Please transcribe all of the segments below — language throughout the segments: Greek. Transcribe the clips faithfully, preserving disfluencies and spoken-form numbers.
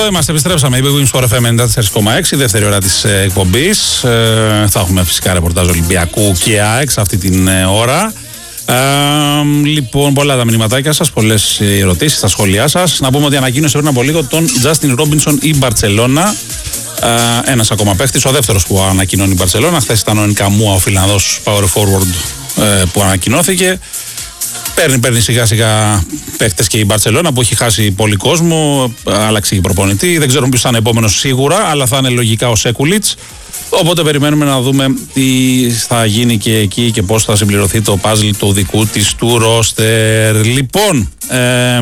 εδώ είμαστε, επιστρέψαμε. Η Big Wings Sport εφ εμ ενενήντα τέσσερα κόμμα έξι, δεύτερη ώρα της ε, εκπομπής. Ε, θα έχουμε φυσικά ρεπορτάζ Ολυμπιακού και ΑΕΚ σε αυτή την ε, ώρα. Ε, λοιπόν, πολλά τα μηνυματάκια σας, πολλές ερωτήσεις, τα σχόλιά σας. Να πούμε ότι ανακοίνωσε πριν από λίγο τον Justin Robinson η Μπαρτσελώνα. Ε, ένας ακόμα παίχτης, ο δεύτερος που ανακοινώνει η Μπαρτσελώνα. Χθες ήταν ο Νικαμούα, ο Φιλανδός power forward ε, που ανακοινώθηκε. Παίρνει, παίρνει σιγά σιγά παίκτες και η Μπαρτσελώνα που έχει χάσει πολύ κόσμο. Άλλαξε η προπονητή. Δεν ξέρουμε ποιος θα είναι επόμενος σίγουρα, αλλά θα είναι λογικά ο Σέκουλιτς. Οπότε περιμένουμε να δούμε τι θα γίνει και εκεί και πώς θα συμπληρωθεί το puzzle του δικού της του ρόστερ. Λοιπόν, ε,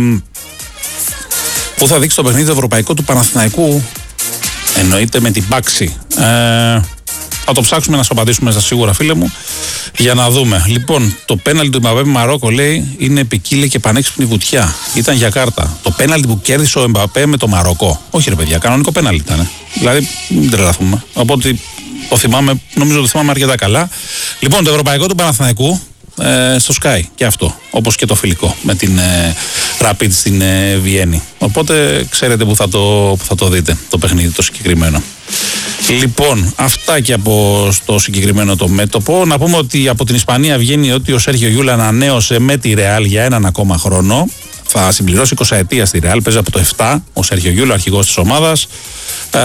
πού θα δείξει το παιχνίδι το ευρωπαϊκό του Παναθηναϊκού? Εννοείται με την Πάξη. Ε, θα το ψάξουμε να σου απαντήσουμε στα σίγουρα, φίλε μου, για να δούμε. Λοιπόν, το πέναλτι του Εμπαπέ με Μαρόκο, λέει, είναι ποικίλη και πανέξυπνη βουτιά. Ήταν για κάρτα. Το πέναλτι που κέρδισε ο Εμπαπέ με το Μαρόκο. Όχι, ρε παιδιά, κανονικό πέναλτι ήταν. Δηλαδή, μην τρελαθούμε. Οπότε το θυμάμαι, νομίζω το θυμάμαι αρκετά καλά. Λοιπόν, το ευρωπαϊκό του Παναθηναϊκού ε, στο Sky και αυτό. Όπως και το φιλικό με την ε, Rapid στην ε, Βιέννη. Οπότε ξέρετε που θα, το, που θα το δείτε το παιχνίδι το συγκεκριμένο. Λοιπόν, αυτά και από στο συγκεκριμένο το μέτωπο. Να πούμε ότι από την Ισπανία βγαίνει ότι ο Σέρχιο Γιούλ ανανέωσε με τη Ρεάλ για έναν ακόμα χρόνο. Θα συμπληρώσει είκοσι ετία στη Ρεάλ. Παίζει από το επτά ο Σέρχιο Γιούλ, αρχηγός της ομάδας. Ε,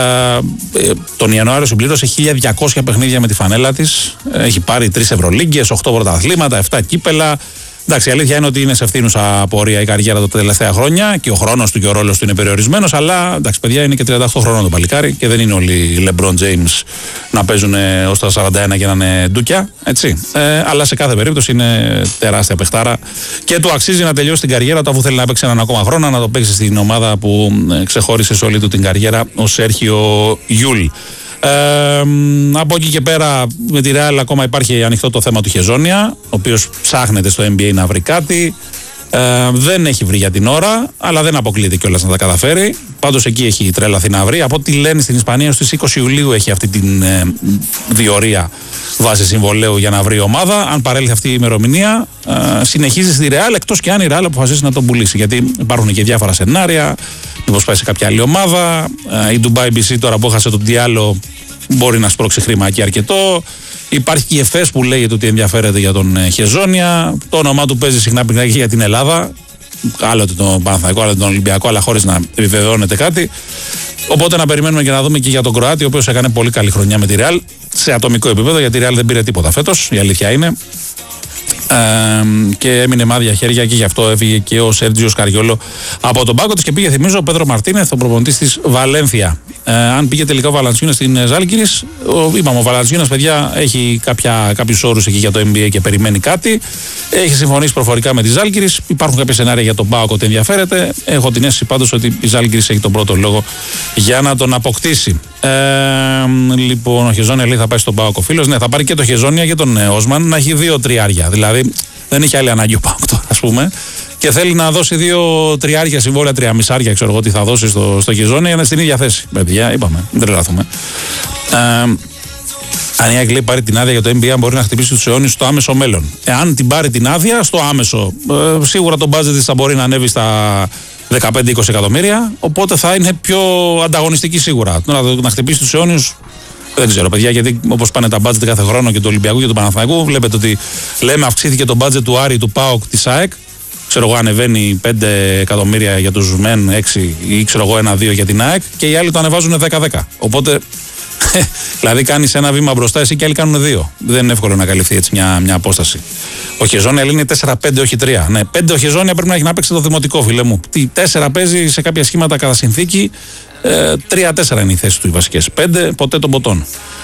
τον Ιανουάριο συμπλήρωσε χίλια διακόσια παιχνίδια με τη φανέλα της. Έχει πάρει τρεις Ευρωλίγκες, οκτώ πρωταθλήματα, επτά κύπελα. Εντάξει, η αλήθεια είναι ότι είναι σε ευθύνουσα πορεία η καριέρα τα τελευταία χρόνια και ο χρόνος του και ο ρόλος του είναι περιορισμένος. Αλλά εντάξει, παιδιά, είναι και τριάντα οκτώ χρονών το παλικάρι και δεν είναι όλοι οι LeBron James να παίζουν ως τα σαράντα ένα και να είναι ντούκια. Έτσι. Ε, αλλά σε κάθε περίπτωση είναι τεράστια παιχτάρα και του αξίζει να τελειώσει την καριέρα του, αφού θέλει να παίξει έναν ακόμα χρόνο, να το παίξει στην ομάδα που ξεχώρισε σε όλη του την καριέρα, ο Σέρχιο Γιούλ. Ε, από εκεί και πέρα με τη Real ακόμα υπάρχει ανοιχτό το θέμα του Χεζόνια, ο οποίος ψάχνεται στο N B A να βρει κάτι. ε, δεν έχει βρει για την ώρα, αλλά δεν αποκλείεται κιόλας να τα καταφέρει. Πάντως εκεί έχει τρέλαθει να βρει. Από ό,τι λένε στην Ισπανία, στις είκοσι Ιουλίου έχει αυτή την ε, διορία βάση συμβολέου για να βρει ομάδα. Αν παρέλθει αυτή η ημερομηνία, ε, συνεχίζει στη Real, εκτός και αν η Real αποφασίσει να τον πουλήσει, γιατί υπάρχουν και διάφορα σενάρια. Μήπως πάει σε κάποια άλλη ομάδα. Ε, η Dubai μπι σι τώρα που έχασε τον Diallo μπορεί να σπρώξει χρήμα εκεί αρκετό. Υπάρχει και η ΕΦΕΣ που λέγεται ότι ενδιαφέρεται για τον ε, Χεζόνια. Το όνομά του παίζει συχνά πυκνά και για την Ελλάδα. Άλλοτε τον Παναθηναϊκό, άλλοτε τον Ολυμπιακό, αλλά χωρίς να επιβεβαιώνεται κάτι. Οπότε να περιμένουμε και να δούμε και για τον Κροάτι, ο οποίος έκανε πολύ καλή χρονιά με τη Real σε ατομικό επίπεδο, γιατί η Real δεν πήρε τίποτα φέτος, η αλήθεια είναι. Ε, και έμεινε με άδεια χέρια και γι' αυτό έφυγε και ο Σέρτζιο Καριόλο από τον πάγκο της και πήγε, θυμίζω, ο Πέδρο Μαρτίνεθ, ο προπονητής της Βαλένθια. Ε, αν πήγε τελικά ο Βαλαντσιούνας στην Ζάλγκιρις, είπαμε, ο Βαλαντσιούνας, παιδιά, έχει κάποιους όρους εκεί για το N B A και περιμένει κάτι. Έχει συμφωνήσει προφορικά με τη Ζάλγκιρις. Υπάρχουν κάποια σενάρια για τον ΠΑΟΚ ότι ενδιαφέρεται. Έχω την αίσθηση πάντως ότι η Ζάλγκιρις έχει τον πρώτο λόγο για να τον αποκτήσει. Ε, λοιπόν, ο Χεζόνια λέει θα πάει στον ΠΑΟΚ ο φίλος. Ναι, θα πάρει και το Χεζόνια και τον Όσμαν να έχει δύο τριάρια. Δηλαδή δεν έχει άλλη ανάγκη ο ΠΑΟΚ τώρα, ας πούμε. Και θέλει να δώσει δύο τριάρια συμβόλαια, τρία μισάρια, ξέρω εγώ τι θα δώσει στο, στο Χεζόνια για να είναι στην ίδια θέση. Παιδιά, είπαμε, δεν τρελαθούμε. Ε, αν η ΑΕΚ λέει πάρει την άδεια για το N B A, μπορεί να χτυπήσει τους αιώνιους στο άμεσο μέλλον. Εάν την πάρει την άδεια στο άμεσο, ε, σίγουρα το budget της θα μπορεί να ανέβει στα δεκαπέντε με είκοσι εκατομμύρια, οπότε θα είναι πιο ανταγωνιστική σίγουρα. Τώρα να χτυπήσει τους αιώνιους, δεν ξέρω, παιδιά, γιατί όπως πάνε τα budget κάθε χρόνο και του Ολυμπιακού και του Παναθηναϊκού, βλέπετε ότι λέμε αυξήθηκε το budget του Άρη, του ΠΑΟΚ, της ΑΕΚ. Ξέρω εγώ, ανεβαίνει πέντε εκατομμύρια για τους ΜΕΝ, έξι ή ξέρω εγώ ένα δύο για την ΑΕΚ και οι άλλοι το ανεβάζουν δέκα δέκα. Οπότε, δηλαδή κάνεις ένα βήμα μπροστά εσύ και άλλοι κάνουν δύο. Δεν είναι εύκολο να καλυφθεί έτσι μια, μια απόσταση. Ο Χεζόνια είναι τέσσερα πέντε, όχι τρία. Ναι, πέντε ο Χεζόνια πρέπει να έχει να παίξει το δημοτικό, φίλε μου. Τι, τέσσερα παίζει σε κάποια σχήματα κατά συνθήκη. Ε, τρία τέσσερα είναι οι θέσεις του οι βασικές. πέντε ποτέ των ποτών.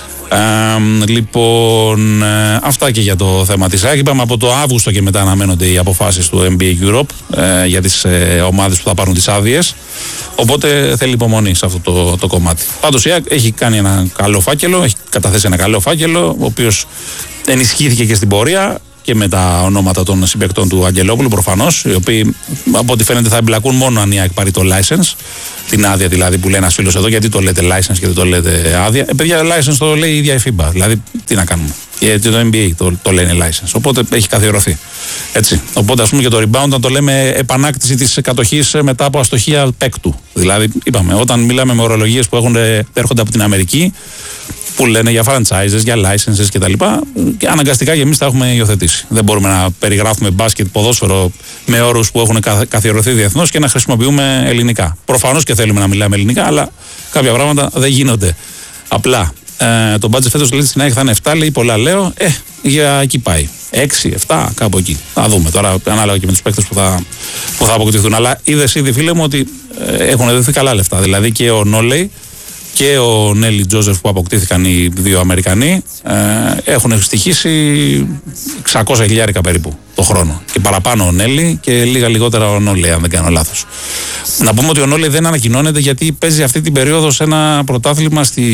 Ε, λοιπόν, ε, αυτά και για το θέμα της ΑΕΚ. Είπαμε από το Αύγουστο και μετά αναμένονται οι αποφάσεις του N B A Europe ε, για τις ε, ομάδες που θα πάρουν τις άδειες. Οπότε θέλει υπομονή σε αυτό το, το κομμάτι. Πάντως η ΑΕΚ έχει κάνει ένα καλό φάκελο, έχει καταθέσει ένα καλό φάκελο, ο οποίος ενισχύθηκε και στην πορεία και με τα ονόματα των συμπαικτών του Αγγελόπουλου προφανώς, οι οποίοι από ό,τι φαίνεται θα εμπλακούν μόνο αν η ΑΕΚ πάρει το license, την άδεια δηλαδή που λέει ένας φίλος εδώ, γιατί το λέτε license και δεν το λέτε άδεια. Ε, παιδιά, license το λέει η ίδια η FIBA, δηλαδή τι να κάνουμε. Γιατί το N B A το, το λένε license, οπότε έχει καθιερωθεί. Έτσι. Οπότε ας πούμε και το rebound να το λέμε επανάκτηση της κατοχής μετά από αστοχία παίκτου. Δηλαδή, είπαμε, όταν μιλάμε με ορολογίες που έχουν, έρχονται από την Αμερική, που λένε για franchises, για licenses κτλ. Και αναγκαστικά και εμείς τα έχουμε υιοθετήσει. Δεν μπορούμε να περιγράφουμε μπάσκετ, ποδόσφαιρο με όρους που έχουν καθιερωθεί διεθνώς και να χρησιμοποιούμε ελληνικά. Προφανώς και θέλουμε να μιλάμε ελληνικά, αλλά κάποια πράγματα δεν γίνονται. Απλά ε, το budget φέτος λέει στην ΑΕΚ θα είναι επτά, λέει πολλά λέω. Ε, για εκεί πάει. έξι, επτά, κάπου εκεί. Θα δούμε τώρα, ανάλογα και με τους παίκτες που θα, που θα αποκτηθούν. Αλλά είδες ήδη, φίλε μου, ότι ε, έχουν δοθεί καλά λεφτά. Δηλαδή και ο Νόλεϊ και ο Νέλι Τζόζεφ που αποκτήθηκαν οι δύο Αμερικανοί ε, έχουν στοιχήσει εξακόσια χιλιάρικα περίπου το χρόνο. Και παραπάνω ο Νέλι και λίγα λιγότερα ο Νόλεϊ, αν δεν κάνω λάθος. Να πούμε ότι ο Νόλεϊ δεν ανακοινώνεται γιατί παίζει αυτή την περίοδο σε ένα πρωτάθλημα στη,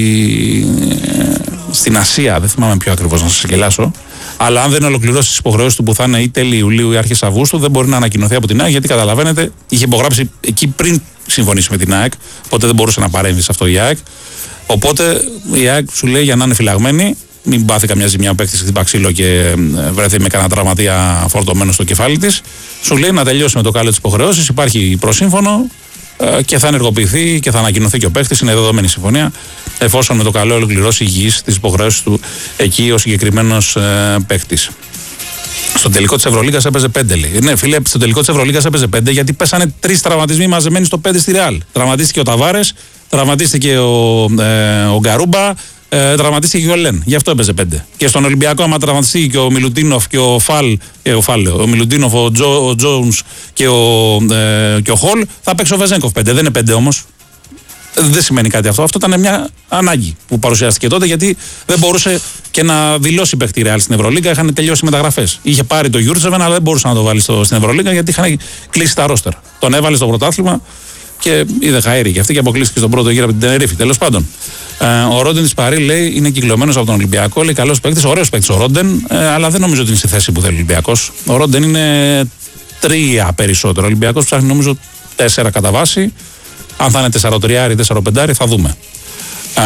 ε, στην Ασία. Δεν θυμάμαι πιο ακριβώς να σας γελάσω. Αλλά αν δεν ολοκληρώσει τις υποχρεώσεις του που θα είναι ή τέλη Ιουλίου ή αρχές Αυγούστου, δεν μπορεί να ανακοινωθεί από την ΑΕΚ γιατί καταλαβαίνετε, είχε υπογράψει εκεί πριν συμφωνήσει με την ΑΕΚ. Οπότε δεν μπορούσε να παρέμβει σε αυτό η ΑΕΚ. Οπότε η ΑΕΚ σου λέει για να είναι φυλαγμένη, μην πάθει καμιά ζημιά, παίχτη χτύπα ξύλο και βρεθεί με κανένα τραυματία φορτωμένο στο κεφάλι της. Σου λέει να τελειώσει με το κάλιο της υποχρεώσεις. Υπάρχει προσύμφωνο και θα ενεργοποιηθεί και θα ανακοινωθεί και ο παίχτης. Είναι δεδομένη συμφωνία. Εφόσον με το καλό ολοκληρώσει υγιής τις υποχρεώσεις του εκεί ο συγκεκριμένος ε, παίχτης. Στο τελικό της Ευρωλίγκας έπαιζε πέντε, λέει. Ναι, φίλε, στο τελικό της Ευρωλίγκας έπαιζε πέντε γιατί πέσανε τρεις τραυματισμοί μαζεμένοι στο πέντε στη Ρεάλ. Τραυματίστηκε ο Ταβάρες, τραυματίστηκε ο, ε, ο Γκαρούμπα, ε, τραυματίστηκε και ο Λεν. Γι' αυτό έπαιζε πέντε. Και στον Ολυμπιακό, άμα τραυματιστεί και ο Μιλουτίνοφ και ο Φαλ, ε, ο, Φαλ ο Μιλουτίνοφ, ο, Τζο, ο Τζόουνς και ο, ε, και ο Χολ, θα παίξει ο Βεζέγκοφ πέντε. Δεν είναι πέντε όμως. Δεν σημαίνει κάτι αυτό. Αυτό ήταν μια ανάγκη που παρουσιάστηκε τότε γιατί δεν μπορούσε και να δηλώσει παίχτη Ρεάλ στην Ευρωλίγκα. Είχαν τελειώσει μεταγραφές. Είχε πάρει το Γιούρτσεβεν, αλλά δεν μπορούσε να το βάλει στο, στην Ευρωλίγκα γιατί είχαν κλείσει τα ρόστερ. Τον έβαλε στο πρωτάθλημα και είδε χαέρι και αυτή και αποκλείστηκε στον πρώτο γύρο από την Τενερίφη. Τέλος πάντων, ε, ο Ρόντεν της Παρί λέει είναι κυκλωμένος από τον Ολυμπιακό. Λέει καλός παίκτης, ωραίος παίκτης ο Ρόντεν, ε, αλλά δεν νομίζω ότι είναι στη θέση που θέλει ο Ολυμπιακός. Ο Ρόντεν είναι τρία περισσότερο. Ο Ολυμπιακός ψάχνει νομίζω τέσσερα κατά βάση. Αν θα είναι τέσσερα τρία ή τέσσερα πέντε θα δούμε. Ε,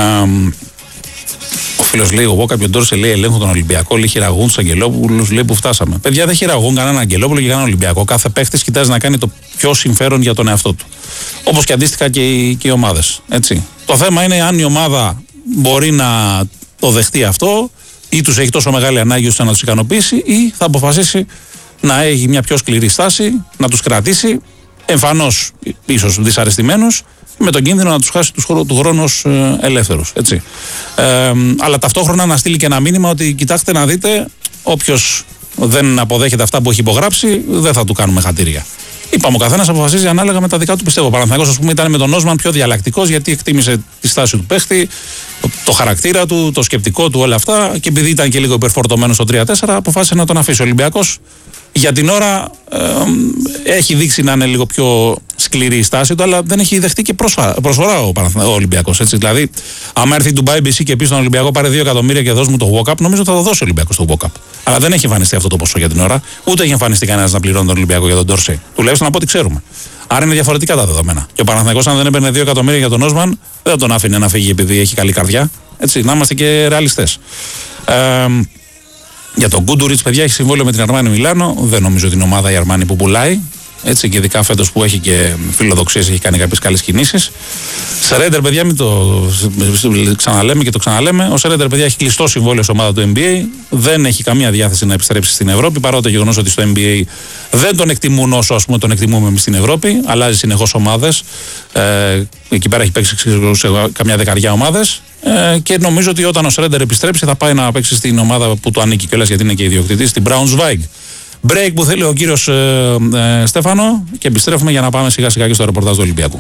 ο φίλος λέει: εγώ κάποιον Ντόρσε λέει ελέγχω τον Ολυμπιακό, λέει χειραγούν του Αγγελόπουλου, λέει που φτάσαμε. Παιδιά δεν χειραγούν κανέναν Αγγελόπουλο και κανέναν Ολυμπιακό. Κάθε παίχτης κοιτάζει να κάνει το πιο συμφέρον για τον εαυτό του. Όπως και αντίστοιχα και οι, και οι ομάδες. Έτσι. Το θέμα είναι αν η ομάδα μπορεί να το δεχτεί αυτό ή τους έχει τόσο μεγάλη ανάγκη ώστε να τους ικανοποιήσει ή θα αποφασίσει να έχει μια πιο σκληρή στάση, να τους κρατήσει. Εμφανώς ίσως δυσαρεστημένους, με τον κίνδυνο να τους χάσει του χρόνου ως ε, ελεύθερους. Έτσι. Ε, αλλά ταυτόχρονα να στείλει και ένα μήνυμα ότι κοιτάξτε να δείτε, όποιος δεν αποδέχεται αυτά που έχει υπογράψει, δεν θα του κάνουμε χατήρια. Είπαμε, ο καθένας αποφασίζει ανάλογα με τα δικά του πιστεύω. Ο Παναθηναϊκός, ας πούμε, ήταν με τον Όσμαν πιο διαλλακτικός γιατί εκτίμησε τη στάση του παίχτη, το, το χαρακτήρα του, το σκεπτικό του, όλα αυτά. Και επειδή ήταν και λίγο υπερφορτωμένο στο τρία τέσσερα, αποφάσισε να τον αφήσει. Ο Ολυμπιακός για την ώρα ε, έχει δείξει να είναι λίγο πιο σκληρή η στάση του, αλλά δεν έχει δεχτεί και προσφορά, προσφορά ο, ο Ολυμπιακός. Έτσι. Δηλαδή, άμα έρθει η Dubai μπι σι και πει στον Ολυμπιακό πάρε δύο εκατομμύρια και δώσ' μου το walk-up, νομίζω θα το δώσει ο Ολυμπιακός το walk-up. Αλλά δεν έχει εμφανιστεί αυτό το ποσό για την ώρα, ούτε έχει εμφανιστεί κανένας να πληρώνει τον Ολυμπιακό για τον Ντόρσεϊ. Τουλάχιστον από ό,τι ξέρουμε. Άρα είναι διαφορετικά τα δεδομένα. Και ο Παναθηναϊκός, αν δεν έπαιρνε δύο εκατομμύρια για τον Όσμαν, δεν θα τον άφηνε να φύγει επειδή έχει καλή καρδιά. Έτσι, να είμαστε και ρεαλιστές. Ε, Για τον Γκούντουριτς, παιδιά, έχει συμβόλαιο με την Αρμάνι Μιλάνο. Δεν νομίζω την ομάδα η Αρμάνι που πουλάει. Έτσι, και ειδικά φέτος που έχει και φιλοδοξίες, έχει κάνει κάποιες καλές κινήσεις. Σρέντερ, παιδιά, μην το ξαναλέμε και το ξαναλέμε. Ο Σρέντερ, παιδιά, έχει κλειστό συμβόλαιο στην ομάδα του N B A. Δεν έχει καμία διάθεση να επιστρέψει στην Ευρώπη. Παρά το γεγονός ότι στο N B A δεν τον εκτιμούν όσο ας πούμε, τον εκτιμούμε εμείς στην Ευρώπη. Αλλάζει συνεχώς ομάδες. Ε, εκεί πέρα έχει παίξει σε καμιά δεκαριά ομάδες. Ε, και νομίζω ότι όταν ο Σρέντερ επιστρέψει θα πάει να παίξει στην ομάδα που του ανήκει κιόλας γιατί είναι και ιδιοκτητής, την Braunschweig. Break που θέλει ο κύριος ε, ε, Στέφανο και επιστρέφουμε για να πάμε σιγά σιγά και στο ρεπορτάζ του Ολυμπιακού.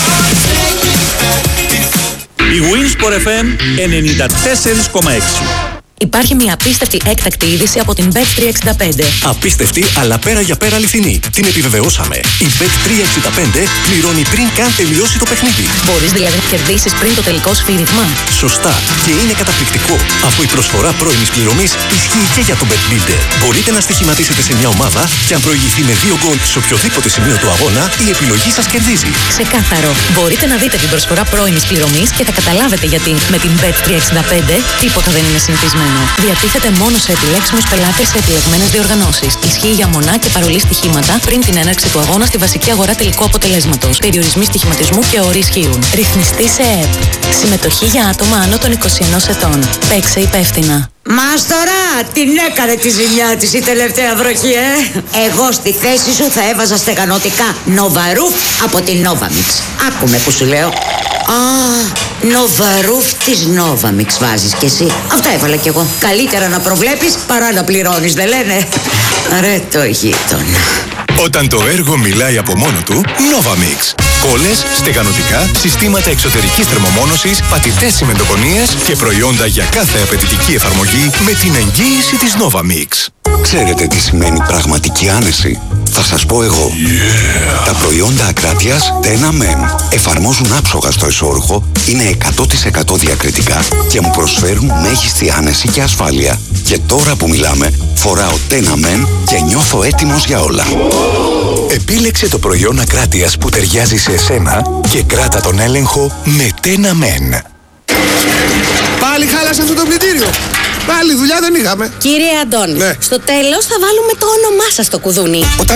Η Winsport εφ εμ ενενήντα τέσσερα κόμμα έξι. Υπάρχει μια απίστευτη έκτακτη είδηση από την μπετ τριακόσια εξήντα πέντε. Απίστευτη, αλλά πέρα για πέρα αληθινή. Την επιβεβαιώσαμε. Η μπετ τριακόσια εξήντα πέντε πληρώνει πριν καν τελειώσει το παιχνίδι. Μπορείς δηλαδή να κερδίσεις πριν το τελικό σφύριγμα. Σωστά. Και είναι καταπληκτικό. Αφού η προσφορά πρώιμης πληρωμής ισχύει και για τον BetBuilder. Μπορείτε να στοιχηματίσετε σε μια ομάδα και αν προηγηθεί με δύο γκολ σε οποιοδήποτε σημείο του αγώνα, η επιλογή σας κερδίζει. Ξεκάθαρο. Μπορείτε να δείτε την προσφορά πρώιμης πληρωμής και θα καταλάβετε γιατί με την μπετ τριακόσια εξήντα πέντε τίποτα δεν είναι συνηθισμένο. μόνο. Διατίθεται μόνο σε επιλέξιμους πελάτες σε επιλεγμένες διοργανώσεις. Ισχύει για μονά και παρολί στοιχήματα πριν την έναρξη του αγώνα στη βασική αγορά τελικού αποτελέσματος. Περιορισμοί στοιχηματισμού και όροι ισχύουν. Ρυθμιστή σε ΕΕΠ. Συμμετοχή για άτομα άνω των είκοσι ενός ετών. Παίξε υπεύθυνα. Μάστορα, την έκανε τη ζημιά της η τελευταία βροχή, ε! Εγώ στη θέση σου θα έβαζα στεγανοτικά Νοβαρούφ από την Novamix. Άκουμε που σου λέω. Α, Νοβαρούφ της Novamix βάζεις κι εσύ. Αυτά έβαλα κι εγώ. Καλύτερα να προβλέπεις παρά να πληρώνεις, δεν λένε? Ρε το γείτονα. Όταν το έργο μιλάει από μόνο του, Novamix. Κόλλες, στεγανοτικά, συστήματα εξωτερικής θερμομόνωσης, πατητές τσιμεντοπονίες και προϊόντα για κάθε απαιτητική εφαρμογή με την εγγύηση της Novamix. Ξέρετε τι σημαίνει πραγματική άνεση? Θα σας πω εγώ. Yeah. Τα προϊόντα Ακράτειας Tena Men εφαρμόζουν άψογα στο εσώρουχο, είναι εκατό τοις εκατό διακριτικά και μου προσφέρουν μέγιστη άνεση και ασφάλεια. Και τώρα που μιλάμε, φοράω Tena Men και νιώθω έτοιμος για όλα. Επίλεξε το προϊόν Ακράτειας που ταιριάζει σε εσένα και κράτα τον έλεγχο με Tena Men. Πάλι χάλασε αυτό το πλυντήριο. Πάλι δουλειά δεν είχαμε. Κύριε Αντώνη, ναι. Στο τέλος θα βάλουμε το όνομά σας στο κουδούνι. Όταν